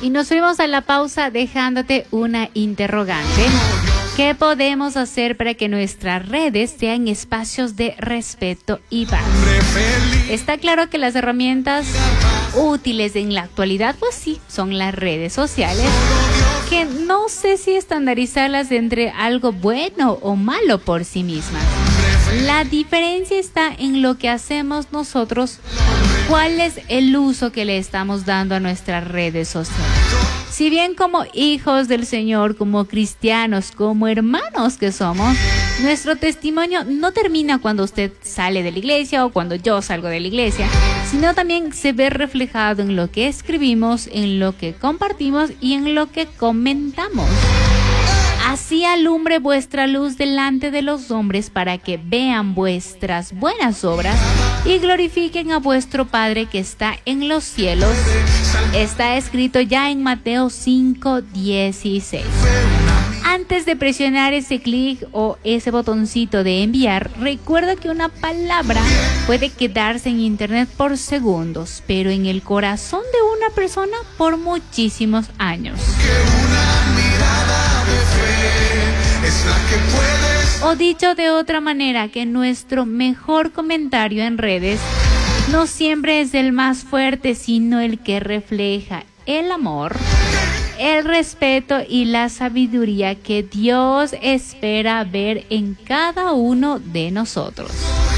Y nos fuimos a la pausa dejándote una interrogante. ¿Qué podemos hacer para que nuestras redes sean espacios de respeto y paz? Está claro que las herramientas útiles en la actualidad, pues sí, son las redes sociales, que no sé si estandarizarlas entre algo bueno o malo por sí mismas. La diferencia está en lo que hacemos nosotros, cuál es el uso que le estamos dando a nuestras redes sociales. Si bien como hijos del Señor, como cristianos, como hermanos que somos, nuestro testimonio no termina cuando usted sale de la iglesia o cuando yo salgo de la iglesia, sino también se ve reflejado en lo que escribimos, en lo que compartimos y en lo que comentamos. Así alumbre vuestra luz delante de los hombres para que vean vuestras buenas obras y glorifiquen a vuestro Padre que está en los cielos. Está escrito ya en Mateo 5:16. Antes de presionar ese clic o ese botoncito de enviar, recuerda que una palabra puede quedarse en internet por segundos, pero en el corazón de una persona por muchísimos años. O dicho de otra manera, que nuestro mejor comentario en redes no siempre es el más fuerte, sino el que refleja el amor, el respeto y la sabiduría que Dios espera ver en cada uno de nosotros.